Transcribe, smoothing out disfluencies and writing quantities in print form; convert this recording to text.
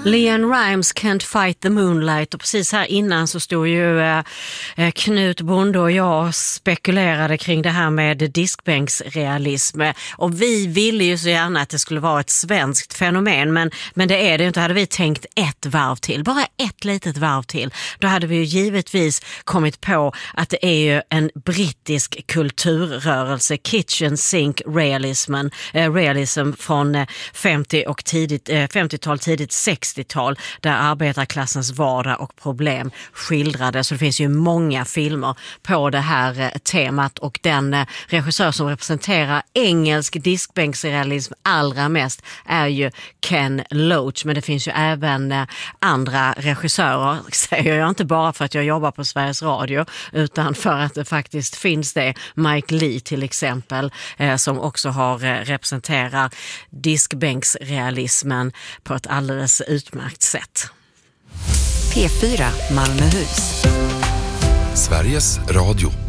Leanne Rimes Can't Fight the Moonlight, och precis här innan så stod ju Knut Bonde och jag spekulerade kring det här med diskbänksrealism, och vi ville ju så gärna att det skulle vara ett svenskt fenomen, men det är det inte. Hade vi tänkt ett varv till, bara ett litet varv till, då hade vi ju givetvis kommit på att det är ju en brittisk kulturrörelse, kitchen sink realism från 50-tal, tidigt 60-tal, där arbetarklassens vardag och problem skildrades. Så det finns ju många filmer på det här temat, och den regissör som representerar engelsk diskbänksrealism allra mest är ju Ken Loach, men det finns ju även andra regissörer, säger jag inte bara för att jag jobbar på Sveriges Radio, utan för att det faktiskt finns det. Mike Leigh till exempel, som också representerar diskbänksrealismen på ett alldeles utmärkt sätt. P4 Malmöhus. Sveriges Radio.